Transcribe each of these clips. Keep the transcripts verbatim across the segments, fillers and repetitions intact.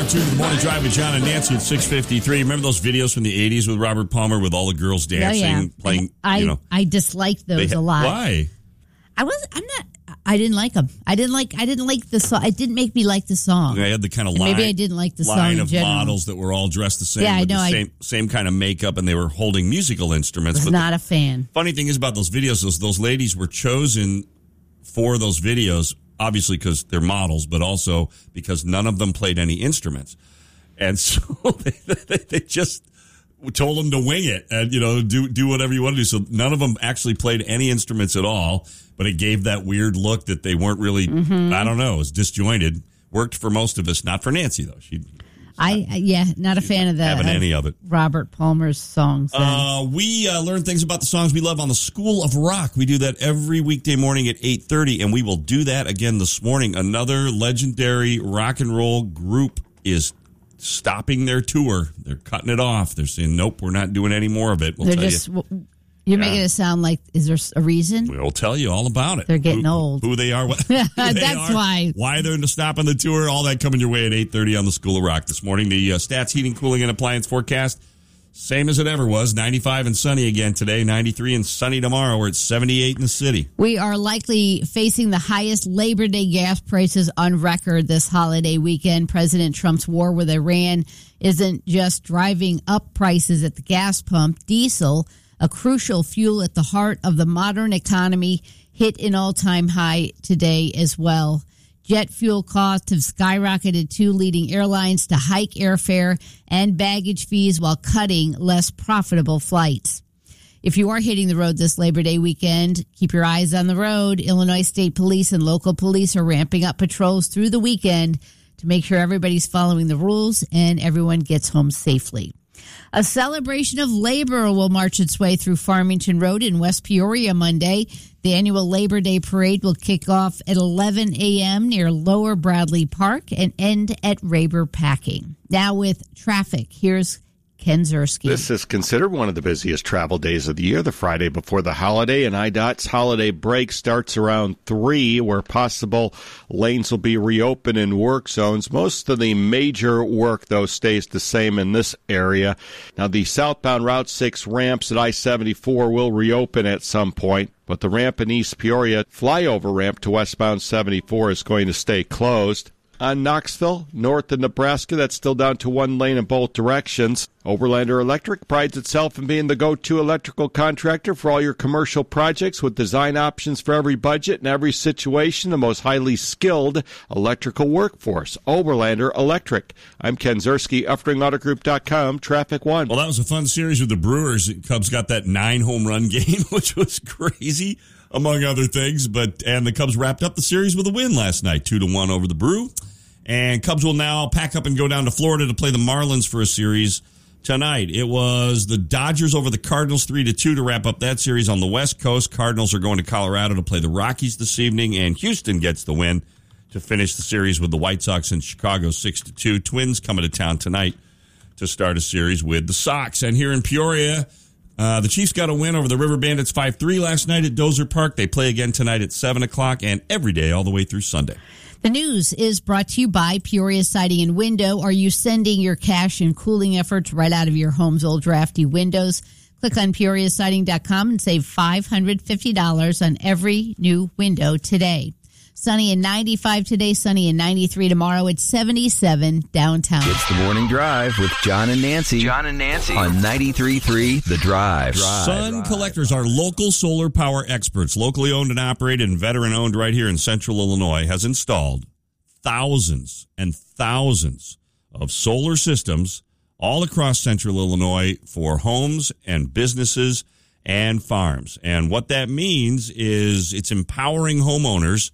hour two of the morning drive with John and Nancy at six fifty-three. Remember those videos from the eighties with Robert Palmer with all the girls dancing, oh, yeah. playing, I, you know. I disliked those They, a lot. Why? I was, I'm not, I didn't like them. I didn't like, I didn't like the song. It didn't make me like the song. They had the kind of And line, maybe I didn't like the song line in of general. models that were all dressed the same Yeah, I with know, the I- same, same kind of makeup, and they were holding musical instruments. I was but not the a fan. funny thing is about those videos, those, those ladies were chosen for those videos, obviously because they're models, but also because none of them played any instruments. And so they, they, they just told them to wing it and, you know, do do whatever you want to do. So none of them actually played any instruments at all, but it gave that weird look that they weren't really, Mm-hmm. I don't know, it was disjointed. Worked for most of us, not for Nancy, though. She I, I yeah, not a fan of that. having any of it. Robert Palmer's songs. then. Uh, we uh, learn things about the songs we love on the School of Rock. We do that every weekday morning at eight thirty, and we will do that again this morning. Another legendary rock and roll group is stopping their tour. They're cutting it off. They're saying, nope, we're not doing any more of it. We'll They're tell just, you. you're Yeah. making it sound like, is there a reason? We'll tell you all about it. They're getting who, old. Who they are. What, who they That's are, why. Why they're stopping the tour. All that coming your way at eight thirty on the School of Rock this morning. The uh, Stats Heating, Cooling, and Appliance forecast, same as it ever was. ninety-five and sunny again today. ninety-three and sunny tomorrow. We're at seventy-eight in the city. We are likely facing the highest Labor Day gas prices on record this holiday weekend. President Trump's war with Iran isn't just driving up prices at the gas pump. Diesel, a crucial fuel at the heart of the modern economy, hit an all-time high today as well. Jet fuel costs have skyrocketed too, leading airlines to hike airfare and baggage fees while cutting less profitable flights. If you are hitting the road this Labor Day weekend, keep your eyes on the road. Illinois State Police and local police are ramping up patrols through the weekend to make sure everybody's following the rules and everyone gets home safely. A celebration of labor will march its way through Farmington Road in West Peoria Monday. The annual Labor Day parade will kick off at eleven a.m. near Lower Bradley Park and end at Raber Packing. Now with traffic, here's Ken Zerski. This is considered one of the busiest travel days of the year, the Friday before the holiday, and I DOT's holiday break starts around three, where possible lanes will be reopened in work zones. Most of the major work, though, stays the same in this area. Now, the southbound Route six ramps at I seventy-four will reopen at some point, but the ramp in East Peoria, flyover ramp to westbound seventy-four, is going to stay closed. On Knoxville, north of Nebraska, that's still down to one lane in both directions. Overlander Electric prides itself in being the go-to electrical contractor for all your commercial projects with design options for every budget and every situation. The most highly skilled electrical workforce. Overlander Electric. I'm Ken Zerski, Uftring Auto Group dot com, Traffic One. Well, that was a fun series with the Brewers. Cubs got that nine home run game, which was crazy, among other things. But and the Cubs wrapped up the series with a win last night, two to one over the Brew. And Cubs will now pack up and go down to Florida to play the Marlins for a series tonight. It was the Dodgers over the Cardinals three to two to wrap up that series on the West Coast. Cardinals are going to Colorado to play the Rockies this evening, and Houston gets the win to finish the series with the White Sox in Chicago six to two. Twins coming to town tonight to start a series with the Sox. And here in Peoria, uh, the Chiefs got a win over the River Bandits five three last night at Dozer Park. They play again tonight at seven o'clock and every day all the way through Sunday. The news is brought to you by Peoria Siding and Window. Are you sending your cash and cooling efforts right out of your home's old drafty windows? Click on Peoria Siding dot com and save five hundred fifty dollars on every new window today. Sunny and ninety-five today, sunny and ninety-three tomorrow. It's seventy-seven downtown. It's the Morning Drive with John and Nancy. John and Nancy. On ninety-three point three The Drive. Drive Sun Drive. Collectors are local solar power experts, locally owned and operated and veteran-owned right here in central Illinois, has installed thousands and thousands of solar systems all across central Illinois for homes and businesses and farms. And what that means is it's empowering homeowners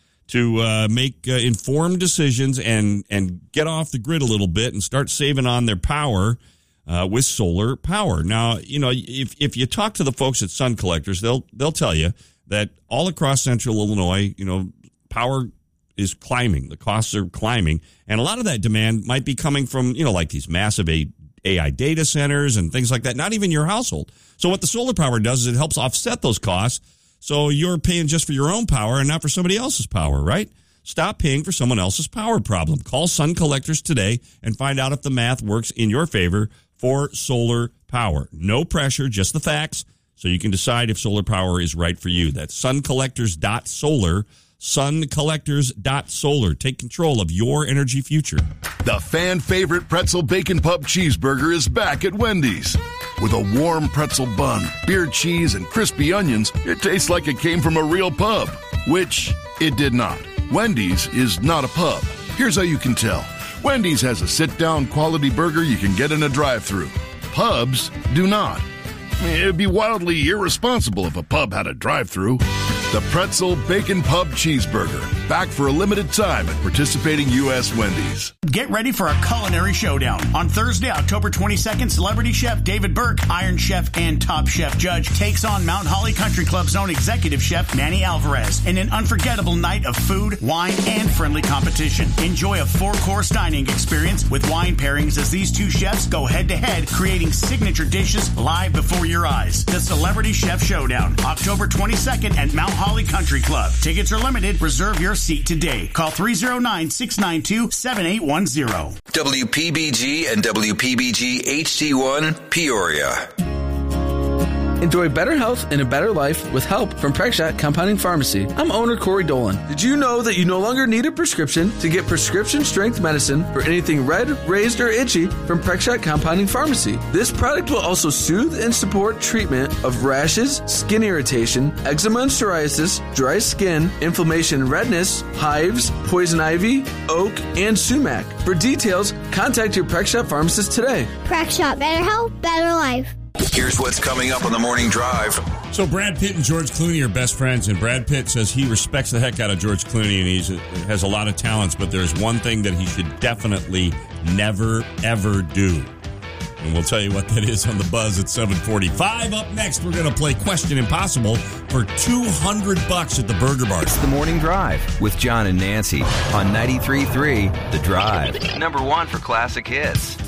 to uh, make uh, informed decisions and, and get off the grid a little bit and start saving on their power uh, with solar power. Now, you know, if if you talk to the folks at Sun Collectors, they'll they'll tell you that all across central Illinois, you know, power is climbing. The costs are climbing. And a lot of that demand might be coming from, you know, like these massive A I data centers and things like that, not even your household. So what the solar power does is it helps offset those costs. So you're paying just for your own power and not for somebody else's power, right? Stop paying for someone else's power problem. Call Sun Collectors today and find out if the math works in your favor for solar power. No pressure, just the facts, so you can decide if solar power is right for you. That's sun collectors dot solar. sun collectors dot solar. Take control of your energy future. The fan favorite pretzel bacon pub cheeseburger is back at Wendy's. With a warm pretzel bun, beer cheese, and crispy onions, it tastes like it came from a real pub, which it did not. Wendy's is not a pub. Here's how you can tell. Wendy's has a sit-down quality burger you can get in a drive-thru. Pubs do not. It'd be wildly irresponsible if a pub had a drive-thru. The Pretzel Bacon Pub Cheeseburger. Back for a limited time at participating U S Wendy's. Get ready for a culinary showdown. On Thursday, October twenty-second, celebrity chef David Burke, Iron Chef and Top Chef Judge takes on Mount Holly Country Club's own executive chef Manny Alvarez in an unforgettable night of food, wine, and friendly competition. Enjoy a four-course dining experience with wine pairings as these two chefs go head-to-head, creating signature dishes live before your eyes. The Celebrity Chef Showdown, October twenty-second at Mount Holly Country Club. Tickets are limited. Reserve your seat today. Call three oh nine, six nine two, seven eight one zero. W P B G and W P B G H D one, Peoria. Enjoy better health and a better life with help from Prexshot Compounding Pharmacy. I'm owner Corey Dolan. Did you know that you no longer need a prescription to get prescription strength medicine for anything red, raised, or itchy from Prexshot Compounding Pharmacy? This product will also soothe and support treatment of rashes, skin irritation, eczema and psoriasis, dry skin, inflammation and redness, hives, poison ivy, oak, and sumac. For details, contact your Prexshot pharmacist today. Prexshot, better health, better life. Here's what's coming up on the morning drive. So Brad Pitt and George Clooney are best friends, and Brad Pitt says he respects the heck out of George Clooney, and he has a lot of talents, but there's one thing that he should definitely never, ever do. And we'll tell you what that is on the Buzz at seven forty-five. Up next, we're going to play Question Impossible for two hundred bucks at the Burger Bar. It's the morning drive with John and Nancy on ninety-three point three The Drive. Number one for classic hits.